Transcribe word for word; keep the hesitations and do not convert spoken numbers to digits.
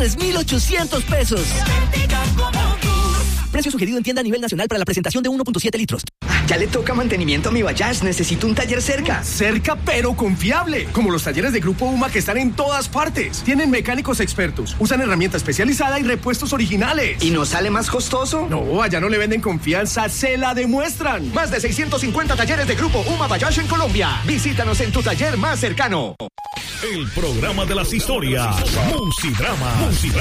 tres mil ochocientos pesos. Precio sugerido en tienda a nivel nacional para la presentación de uno punto siete litros. Ya le toca mantenimiento a mi Bayash. Necesito un taller cerca. Cerca, pero confiable. Como los talleres de Grupo UMA que están en todas partes. Tienen mecánicos expertos, usan herramienta especializada y repuestos originales. ¿Y no sale más costoso? No, allá no le venden confianza, se la demuestran. Más de seiscientos cincuenta talleres de Grupo UMA Bayash en Colombia. Visítanos en tu taller más cercano. El programa de las historias. Musidrama. Musidrama.